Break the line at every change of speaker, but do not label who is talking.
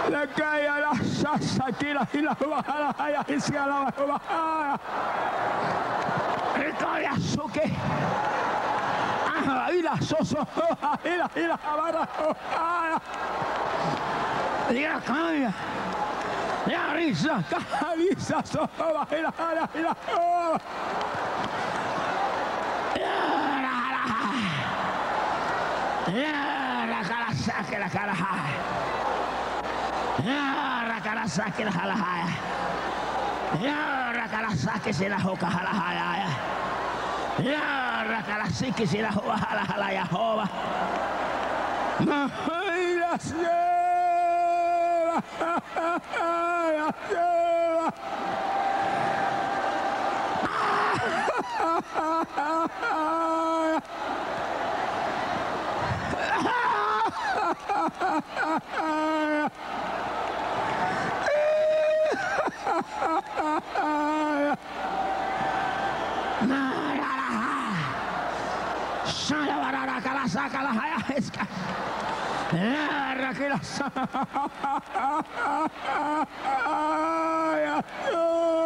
Le cae a la salsa, tira y la baja, y se la baja. Recoge azúcar. Y la soso, y la barra. Y la cambia. La risa, caliza, soba, y la. La cara saque la cara. La cara saque la jalajaya. La cara saque se la joca jalajaya. La cara saque se la joca jalajaya joba. Ay, la lleva. La lleva. Saca la hayasca. La